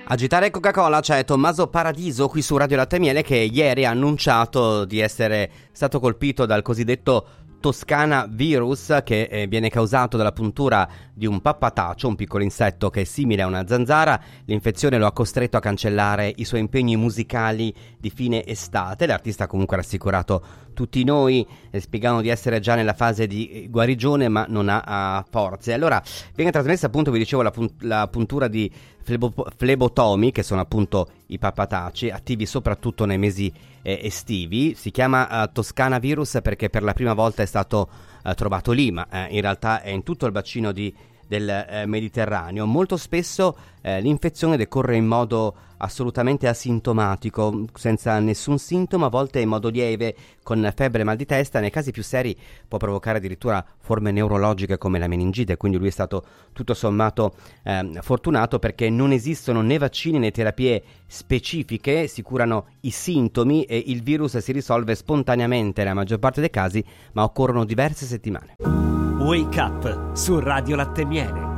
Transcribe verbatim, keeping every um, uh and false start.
Agitare Coca-Cola, c'è Tommaso Paradiso qui su Radio Latte e Miele, che ieri ha annunciato di essere stato colpito dal cosiddetto Toscana virus, che eh, viene causato dalla puntura di un pappataccio, un piccolo insetto che è simile a una zanzara. L'infezione lo ha costretto a cancellare i suoi impegni musicali di fine estate. L'artista comunque ha rassicurato tutti noi, eh, spiegando di essere già nella fase di guarigione, ma non ha, ha forze. Allora viene trasmessa, appunto, vi dicevo, la, punt- la puntura di flebo- flebotomi, che sono appunto i pappatacci, attivi soprattutto nei mesi eh, estivi. Si chiama uh, Toscana virus perché per la prima volta è stato uh, trovato lì, ma uh, in realtà è in tutto il bacino di, del eh, Mediterraneo. Molto spesso eh, l'infezione decorre in modo assolutamente asintomatico, senza nessun sintomo, a volte in modo lieve, con febbre e mal di testa. Nei casi più seri può provocare addirittura forme neurologiche come la meningite, quindi lui è stato tutto sommato eh, fortunato, perché non esistono né vaccini né terapie specifiche, si curano i sintomi e il virus si risolve spontaneamente nella maggior parte dei casi, ma occorrono diverse settimane. Wake Up su Radio Latte e Miele.